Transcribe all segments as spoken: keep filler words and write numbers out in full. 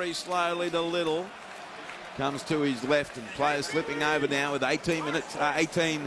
very slowly to Little. Comes to his left and players slipping over now with eighteen minutes, uh, eighteen,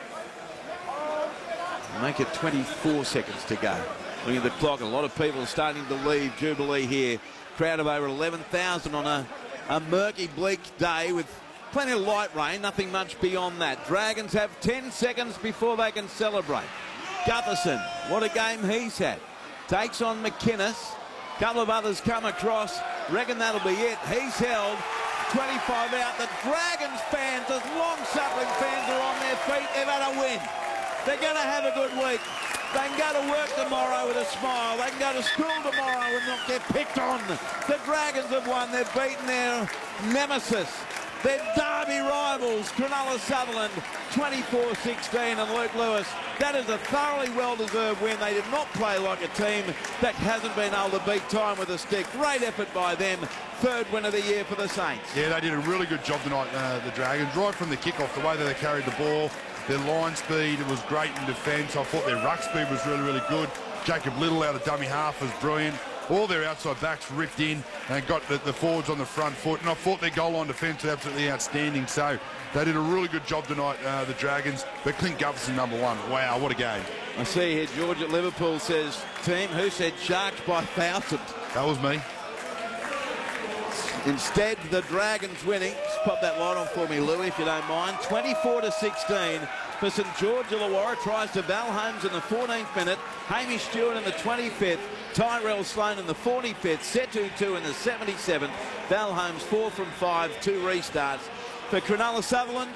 make it twenty-four seconds to go. Looking at the clock, a lot of people are starting to leave Jubilee here. Crowd of over eleven thousand on a, a murky, bleak day with plenty of light rain, nothing much beyond that. Dragons have ten seconds before they can celebrate. Gutherson, what a game he's had. Takes on McInnes. A couple of others come across. Reckon that'll be it. He's held. twenty-five out. The Dragons fans, as long-suffering fans, are on their feet. They've had a win. They're going to have a good week. They can go to work tomorrow with a smile. They can go to school tomorrow and not get picked on. The Dragons have won. They've beaten their nemesis, their derby rivals, Cronulla Sutherland, twenty-four sixteen, and Luke Lewis. That is a thoroughly well-deserved win. They did not play like a team that hasn't been able to beat time with a stick. Great effort by them. Third win of the year for the Saints. Yeah, they did a really good job tonight, uh, the Dragons. Right from the kickoff, the way that they carried the ball, their line speed was great in defence. I thought their ruck speed was really, really good. Jacob Little out of dummy half was brilliant. All their outside backs ripped in and got the, the forwards on the front foot. And I thought their goal line defence was absolutely outstanding. So they did a really good job tonight, uh, the Dragons. But Clint Gutherson, number one. Wow, what a game. I see here George at Liverpool says, team, who said Sharks by thousand? That was me. Instead, the Dragons winning. Just pop that light on for me, Louis, if you don't mind. twenty-four to sixteen for St George Illawarra. Tries to Val Holmes in the fourteenth minute. Hamish Stewart in the twenty-fifth. Tyrell Sloan in the forty-fifth. Setu two in the seventy-seventh. Val Holmes four from five, two restarts. For Cronulla Sutherland,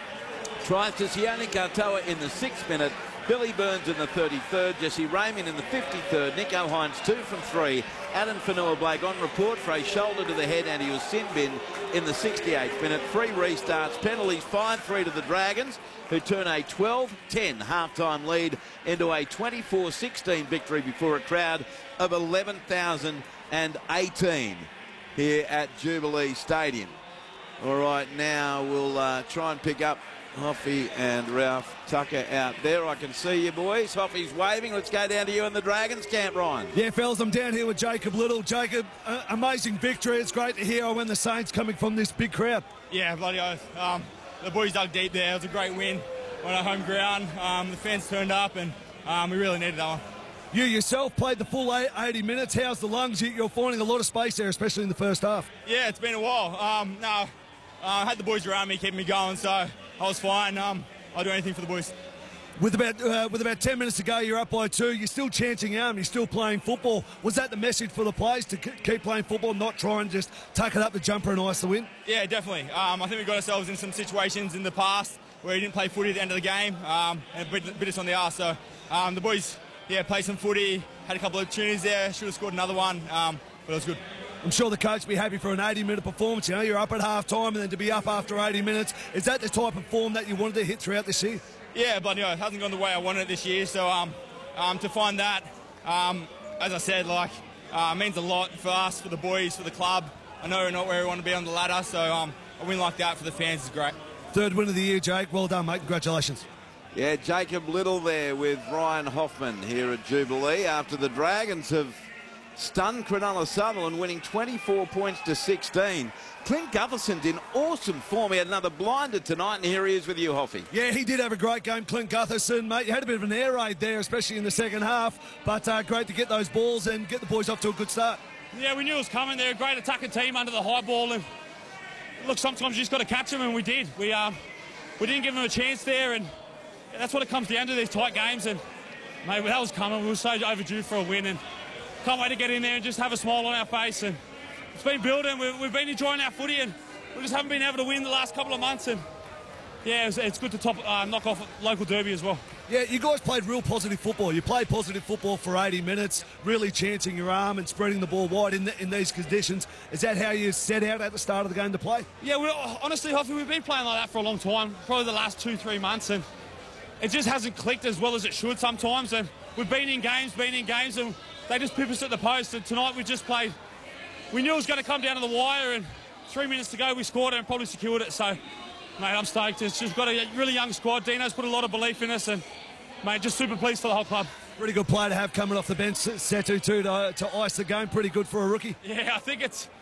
tries to Sione Katoa in the sixth minute. Billy Burns in the thirty-third, Jesse Raymond in the fifty-third, Nico Hines two from three, Adam Fanua-Blake on report for a shoulder to the head, and he was sin bin in the sixty-eighth minute. Three restarts, penalties, five three to the Dragons, who turn a twelve ten half-time lead into a twenty-four sixteen victory before a crowd of eleven thousand eighteen here at Jubilee Stadium. All right, now we'll uh, try and pick up Hoffy and Ralph Tucker out there. I can see you, boys. Hoffy's waving. Let's go down to you in the Dragons camp, Ryan. Yeah, fellas, I'm down here with Jacob Little. Jacob, uh, amazing victory. It's great to hear when the Saints coming from this big crowd. Yeah, bloody oath. Um, the boys dug deep there. It was a great win on our home ground. Um, the fans turned up, and um, we really needed that one. You yourself played the full eighty minutes. How's the lungs? You're finding a lot of space there, especially in the first half. Yeah, it's been a while. Um, no, uh, I had the boys around me, keeping me going, so I was fine. Um, I'll do anything for the boys. With about uh, with about ten minutes to go, you're up by two. You're still chancing arm. You're still playing football. Was that the message for the players, to keep playing football, not try and just tuck it up the jumper and ice the win? Yeah, definitely. Um, I think we got ourselves in some situations in the past where we didn't play footy at the end of the game, um, and bit, bit us on the arse. So um, the boys, yeah, played some footy, had a couple of opportunities there, should have scored another one, um, but it was good. I'm sure the coach will be happy for an eighty minute performance. You know, you're up at half time and then to be up after eighty minutes. Is that the type of form that you wanted to hit throughout this year? Yeah, but you know, it hasn't gone the way I wanted it this year. So um, um, to find that, um, as I said, like uh, means a lot for us, for the boys, for the club. I know we're not where we want to be on the ladder, so um, a win like that for the fans is great. Third win of the year, Jake. Well done, mate. Congratulations. Yeah, Jacob Little there with Ryan Hoffman here at Jubilee after the Dragons have stunned Cronulla Sutherland, winning twenty-four points to sixteen. Clint Gutherson's in awesome form. He had another blinder tonight, and here he is with you, Hoffy. Yeah, he did have a great game, Clint Gutherson, mate. You had a bit of an air raid there, especially in the second half, but uh, great to get those balls and get the boys off to a good start. Yeah, we knew it was coming. They're a great attacking team under the high ball, and look, sometimes you just got to catch them, and we did. We um, we didn't give them a chance there, and that's what it comes down to, these tight games. And mate, that was coming. We were so overdue for a win, and can't wait to get in there and just have a smile on our face. And it's been building. We've, we've been enjoying our footy, and we just haven't been able to win the last couple of months. And yeah, it's, it's good to top, uh, knock off local derby as well. Yeah, you guys played real positive football. You played positive football for eighty minutes, really chancing your arm and spreading the ball wide in, the, in these conditions. Is that how you set out at the start of the game to play? Yeah, we, honestly, Hoffy, we've been playing like that for a long time, probably the last two, three months, and it just hasn't clicked as well as it should sometimes. And we've been in games, been in games, and they just pip us at the post. And tonight we just played. We knew it was going to come down to the wire, and three minutes to go we scored it and probably secured it. So, mate, I'm stoked. It's just got a really young squad. Dino's put a lot of belief in us, and mate, just super pleased for the whole club. Pretty good player to have coming off the bench, Setu too, to, to ice the game. Pretty good for a rookie. Yeah, I think it's